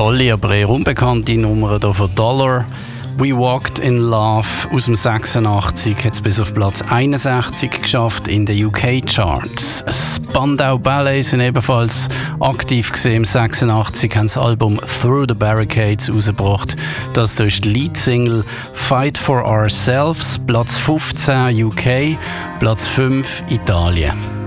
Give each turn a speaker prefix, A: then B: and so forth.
A: tolle, aber eher unbekannte Nummer hier von Dollar. We Walked in Love aus dem 86 hat es bis auf Platz 61 geschafft in den UK-Charts. Spandau Ballet sind ebenfalls aktiv gewesen. Im 86 haben das Album Through the Barricades rausgebracht. Das hier ist die Leadsingle Fight for Ourselves, Platz 15 UK, Platz 5 Italien.